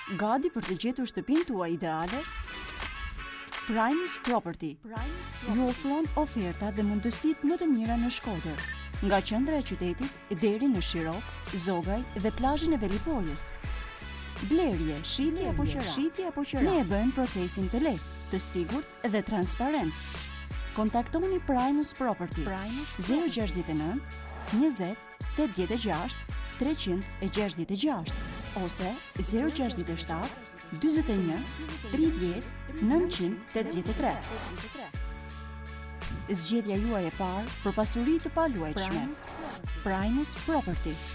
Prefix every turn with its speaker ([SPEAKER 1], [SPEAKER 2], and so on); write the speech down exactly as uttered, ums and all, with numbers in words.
[SPEAKER 1] Gati për të gjetur shtëpinë tuaj ideale? Primus Property ju ofron oferta dhe mundësitë më të mira në Shkodër, nga qendra e qytetit deri në Shirok, Zogaj dhe plazhin e Velipojës. Blerje, shitje apo qira, shitje apo qira. Ne e bëjmë procesin të lehtë, të sigurt dhe transparent. Kontaktoni Primus Property zero gjasht nëntë, njëzet, tetëdhjetë e gjashtë, treqind e gjashtëdhjetë e gjashtë ose zero gjasht shtat, dyzet e një, tridhjetë, nëntëqind tetëdhjetë e tre. Zgjedhja juaj e parë për pasuri të paluajtshme. Primus Property.